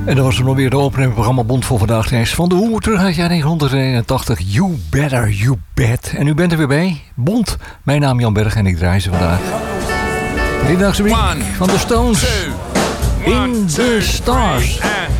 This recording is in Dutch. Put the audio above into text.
En dat was dan alweer de openingsprogramma Bond voor vandaag. Is van de Hoe terug uit jaar 1981. You Better, You Bet. En u bent er weer bij. Bond. Mijn naam Jan Berg en ik draai ze vandaag. Driedagse week van de Stones. In the Stars.